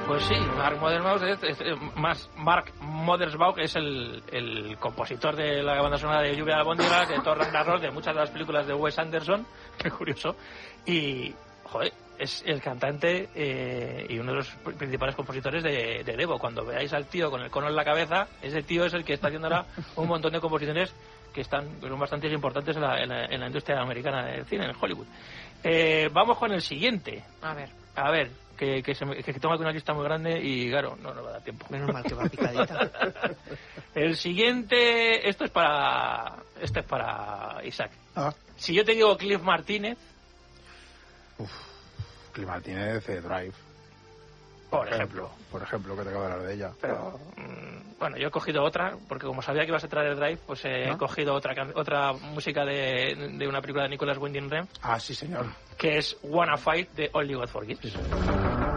Pues sí, Mark Mothersbaugh es el compositor de la banda sonora de Lluvia de Albóndigas, de Thor Ragnarok, de muchas de las películas de Wes Anderson, qué curioso, y, joder, es el cantante y uno de los principales compositores de Devo. Cuando veáis al tío con el cono en la cabeza, ese tío es el que está haciendo ahora un montón de composiciones que son bastante importantes en la industria americana del cine, en Hollywood. Vamos con el siguiente. A ver, que tengo aquí una lista muy grande y claro, no va a dar tiempo. Menos mal que va picadita. El siguiente, este es para Isaac. Si yo te digo Cliff Martínez... Cliff Martínez, Drive. Por ejemplo, que te acabo de hablar de ella. Pero, bueno, yo he cogido otra, porque como sabía que ibas a traer el Drive, pues he cogido otra música de una película de Nicolas Winding Refn. Ah, sí, señor. Que es Wanna Fight de Only God Forgives. Sí, señor.